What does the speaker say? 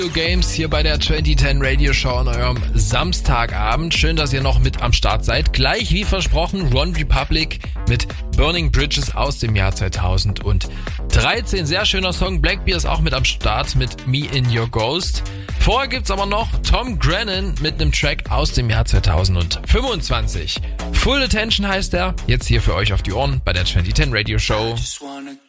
Games hier bei der 2010 Radio Show an eurem Samstagabend. Schön, dass ihr noch mit am Start seid. Gleich wie versprochen One Republic mit Burning Bridges aus dem Jahr 2013. Sehr schöner Song. Blackbeard ist auch mit am Start mit Me in Your Ghost. Vorher gibt's aber noch Tom Grennan mit einem Track aus dem Jahr 2025. Full Attention heißt er. Jetzt hier für euch auf die Ohren bei der 2010 Radio Show.